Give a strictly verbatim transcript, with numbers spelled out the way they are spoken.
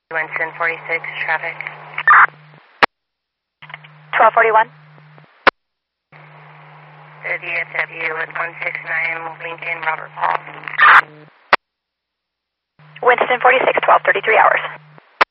Winston forty-six, traffic. twelve forty-one. The D F W with one six nine Lincoln, Robert Paul. Winston forty-six, twelve thirty-three hours.